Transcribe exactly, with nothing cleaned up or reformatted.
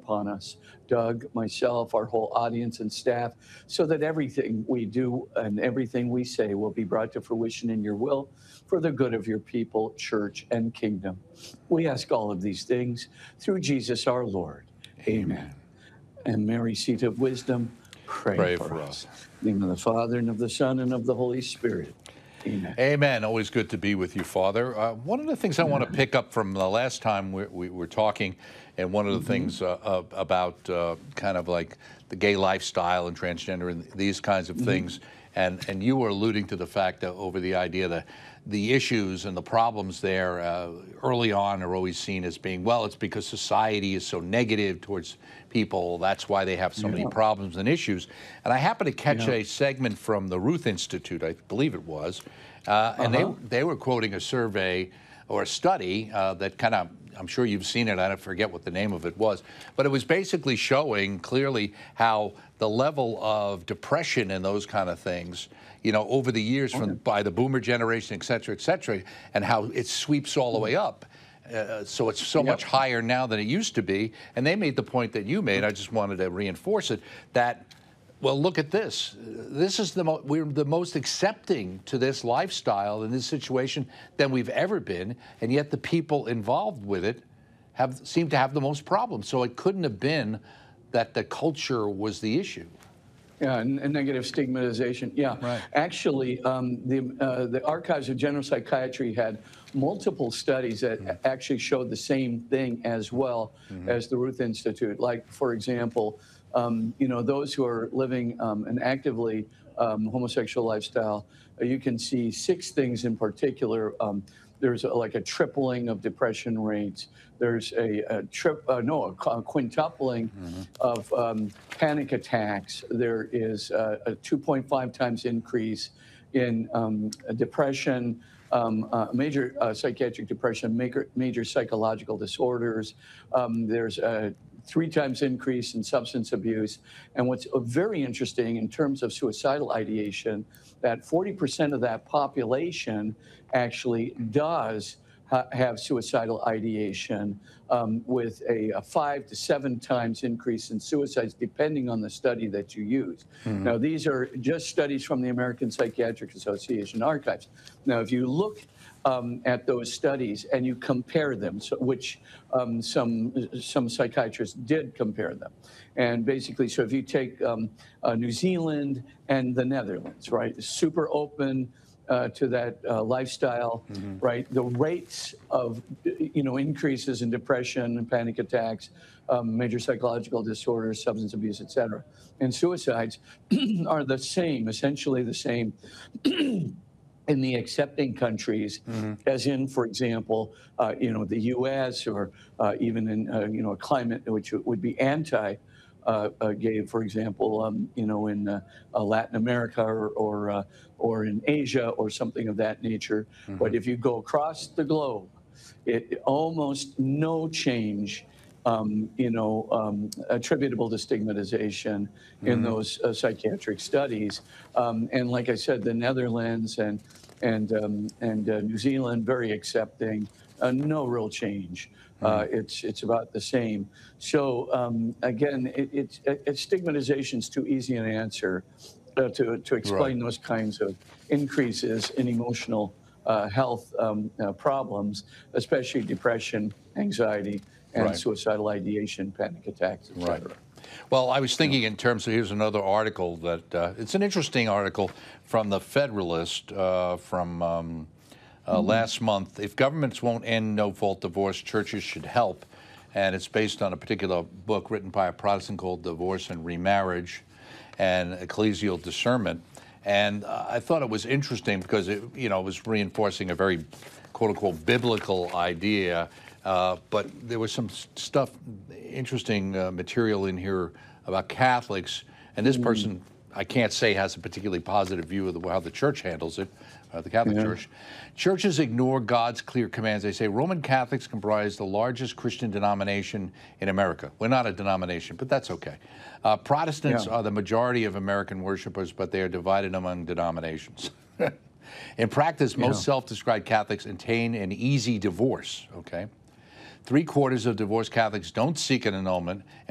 upon us, Doug, myself, our whole audience and staff, so that everything we do and everything we say will be brought to fruition in your will for the good of your people, church, and kingdom. We ask all of these things through Jesus our Lord. Amen. Amen. And Mary, seat of wisdom, pray, pray for, for us. us. In the name of the Father, and of the Son, and of the Holy Spirit. Amen. Amen. Always good to be with you, Father. Uh, one of the things I want to pick up from the last time we, we were talking, and one of the mm-hmm. things uh, uh, about uh, kind of like the gay lifestyle and transgender and these kinds of mm-hmm. things, and, and you were alluding to the fact that over the idea that the issues and the problems there uh, early on are always seen as being, well, it's because society is so negative towards people. That's why they have so yeah. many problems and issues. And I happened to catch yeah. a segment from the Ruth Institute, I believe it was, uh, and uh-huh. they, they were quoting a survey or a study uh, that kind of, I'm sure you've seen it, I don't forget what the name of it was, but it was basically showing clearly how the level of depression and those kind of things, you know, over the years from okay. by the boomer generation, et cetera, et cetera, and how it sweeps all the way up. Uh, so it's so yep. much higher now than it used to be. And they made the point that you made, I just wanted to reinforce it, that, well, look at this. This is the mo we're the most accepting to this lifestyle in this situation than we've ever been, and yet the people involved with it have seem to have the most problems. So it couldn't have been that the culture was the issue. Yeah, and, and negative stigmatization. Yeah, right. Actually, um, the uh, the Archives of General Psychiatry had multiple studies that mm-hmm. actually showed the same thing as well mm-hmm. as the Ruth Institute. Like, for example, um, you know, those who are living um, an actively um, homosexual lifestyle, uh, you can see six things in particular. Um, there's a, like a tripling of depression rates. There's a, a trip, uh, no, a quintupling mm-hmm. of um, panic attacks. There is a, a two point five times increase in um, depression, um, uh, major uh, psychiatric depression, major, major psychological disorders. Um, there's a three times increase in substance abuse. And what's very interesting in terms of suicidal ideation, that forty percent of that population actually does ha have suicidal ideation um, with a, a five to seven times increase in suicides, depending on the study that you use. Mm-hmm. Now, these are just studies from the American Psychiatric Association archives. Now, if you look Um, at those studies and you compare them, so, which um, some some psychiatrists did compare them. And basically, so if you take um, uh, New Zealand and the Netherlands, right, super open uh, to that uh, lifestyle, mm-hmm. right, the rates of, you know, increases in depression and panic attacks, um, major psychological disorders, substance abuse, et cetera, and suicides are the same, essentially the same in the accepting countries, mm-hmm. as in, for example, uh, you know, the U S or uh, even in, uh, you know, a climate which would be anti uh, uh, gay, for example, um, you know, in uh, uh, Latin America or or, uh, or in Asia or something of that nature. Mm-hmm. But if you go across the globe, it, it almost no change. Um, you know, um, attributable to stigmatization mm-hmm. in those uh, psychiatric studies. Um, and like I said, the Netherlands and and um, and uh, New Zealand, very accepting, uh, no real change. Mm-hmm. uh, it's it's about the same. So um, again, it, it, it, stigmatization is too easy an answer uh, to to explain right. those kinds of increases in emotional uh, health um, uh, problems, especially depression, anxiety, and right. suicidal ideation, panic attacks, et cetera. Right. Well, I was thinking in terms of, here's another article that, uh, it's an interesting article from the Federalist uh, from um, uh, mm-hmm. last month. If governments won't end no-fault divorce, churches should help. And it's based on a particular book written by a Protestant called Divorce and Remarriage and Ecclesial Discernment. And uh, I thought it was interesting because it, you know, it was reinforcing a very, quote-unquote, biblical idea. Uh, but there was some stuff, interesting uh, material in here about Catholics, and this mm. person, I can't say has a particularly positive view of the, how the church handles it, uh, the Catholic yeah. Church. Churches ignore God's clear commands. They say Roman Catholics comprise the largest Christian denomination in America. We're not a denomination, but that's okay. Uh, Protestants yeah. are the majority of American worshipers, but they are divided among denominations. In practice, most yeah. self-described Catholics attain an easy divorce, okay? Three quarters of divorced Catholics don't seek an annulment, and